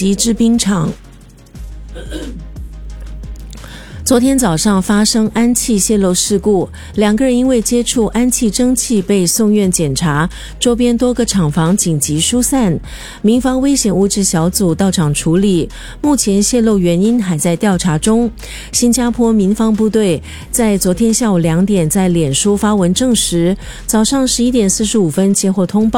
级制冰厂。昨天早上发生氨气泄漏事故，2个人因为接触氨气蒸汽被送院检查，周边多个厂房紧急疏散，民防危险物质小组到场处理，目前泄漏原因还在调查中。新加坡民防部队在昨天下午2点在脸书发文证实，早上11点45分接获通报，